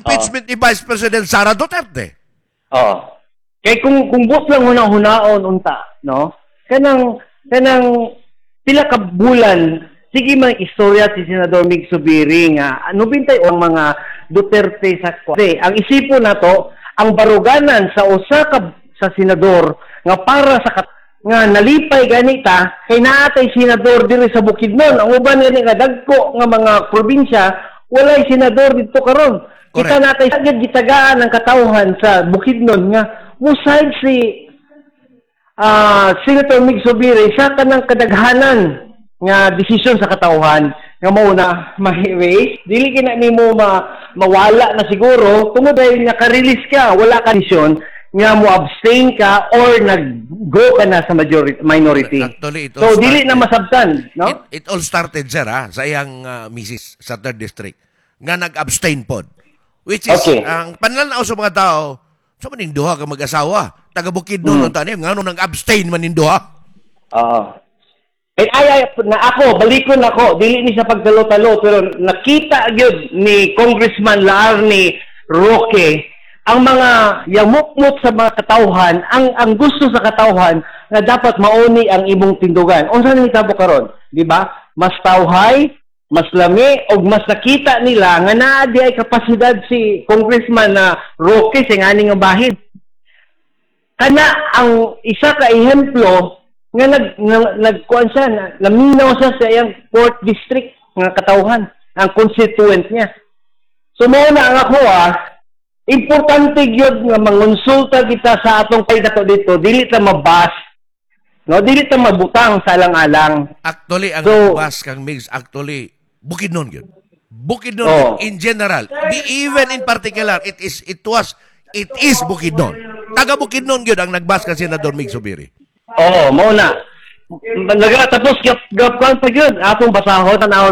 impeachment ni Vice President Sara Duterte. Oo. Kay kung bus lang hunang-hunaon unta, no? Kanang pila ka bulan sige man istorya si Senador Mig Zubiri nga ano bintay ang mga Duterte sa kwate. Ang isipon nato ang baruganan sa usa ka sa senador nga para sa nga nalipay ganita kay naatay senador diri sa Bukidnon. Ang uban ni nga dagko nga mga probinsya walay senador dito karon. Kita natay sagad gitagaan ang katawhan sa Bukidnon nga musay si Senator Mig Zubiri sa kanang kadaghanan nga desisyon sa katawhan nga mao na ma-erase dili kina nimo mawala na siguro tungod dahil naka-release ka wala ka desisyon nga mo abstain ka or nag-go ka na sa minority. Actually, so dili na masabtan, no? It all started sir sa iyang misis sa 3rd district nga nag-abstain pod, which is ang panlanaw sa mga tao sa maninduha ka mag-asawa taga Bukidnon nun tanim nga nag-abstain maninduha. Ay na ako, balikon ako, dili ni sa pagtalo-talo, pero nakita gyud ni Congressman Laarni Roque ang mga yamukmot sa mga katawhan, ang gusto sa katawhan na dapat mauni ang imong tindugan. Unsa ni tabo karon, di ba? Mas tawhay, mas lami og mas nakita nila nga naa di ay kapasidad si Congressman na Roque sa ngani nga bahid. Kana ang isa ka ehemplo nga nagkuan siya, naminaw siya sa iyang 4th district nga katawhan, ang constituent niya. So mao na ang ako importante gyud nga mangonsulta kita sa atong kay dato dito, dili ta mabas, no, dili ta mabutang sa alang-alang. Actually ang bas kang Migs actually Bukidnon gyud. Bukidnon in general, even in particular it is Bukidnon. Taga Bukidnon gyud ang nagbas kan Senador Mig Zubiri. Mao na. Tapos gap pa yun. Atong basahon, tanawon